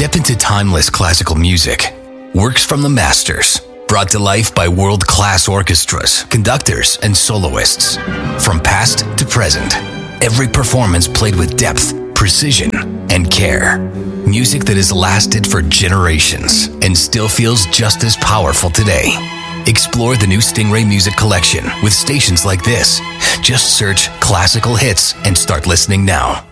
Step into timeless classical music. Works from the masters, brought to life by world-class orchestras, conductors, and soloists. From past to present, every performance played with depth, precision, and care. Music that has lasted for generations and still feels just as powerful today. Explore the new Stingray Music Collection with stations like this. Just search classical hits and start listening now.